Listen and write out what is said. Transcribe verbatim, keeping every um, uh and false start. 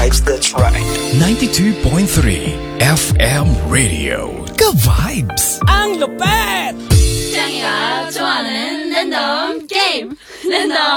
vibes, that's right. ninety-two point three F M Radio. Ka-vibes! Ang lupet! 짱이가 좋아하는 랜덤 게임 랜덤